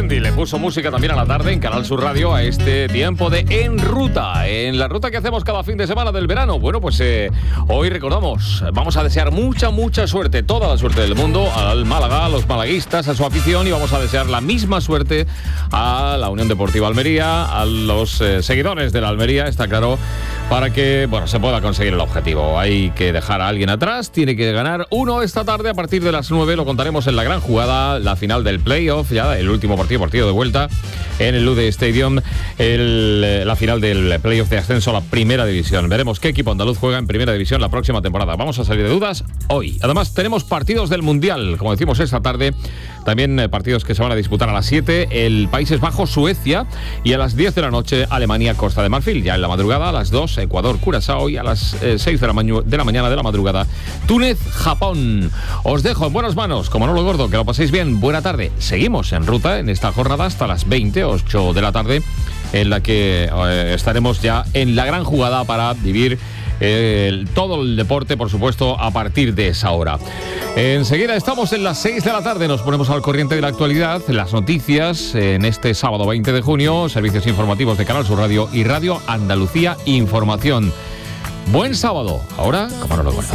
Melendi le puso música también a la tarde en Canal Sur Radio a este tiempo de En Ruta, en la ruta que hacemos cada fin de semana del verano. Bueno, pues hoy recordamos, vamos a desear mucha suerte, toda la suerte del mundo al Málaga, a los malaguistas, a su afición, y vamos a desear la misma suerte a la Unión Deportiva Almería, a los seguidores de la Almería, está claro, para que se pueda conseguir el objetivo. Hay que dejar a alguien atrás, tiene que ganar uno esta tarde a partir de las 9, lo contaremos en la gran jugada, la final del playoff, ya el último partido de vuelta en el Lude Stadium, la final del playoff de ascenso a la primera división. Veremos qué equipo andaluz juega en primera división la próxima temporada. Vamos a salir de dudas hoy. Además tenemos partidos del Mundial, como decimos esta tarde, también partidos que se van a disputar a las 7, el Países Bajos, Suecia, y a las 10 de la noche Alemania, Costa de Marfil. Ya en la madrugada a las 2, Ecuador, Curazao, y a las 6 de la mañana de la madrugada, Túnez, Japón. Os dejo en buenas manos, como no lo gordo, que lo paséis bien. Buena tarde. Seguimos en ruta en esta jornada hasta las 8 de la tarde, en la que estaremos ya en la gran jugada para vivir todo el deporte, por supuesto, a partir de esa hora. Enseguida estamos en las 6 de la tarde, nos ponemos al corriente de la actualidad, las noticias, en este sábado 20 de junio, servicios informativos de Canal Sur Radio y Radio Andalucía Información. Buen sábado. Ahora, como no lo recuerdo.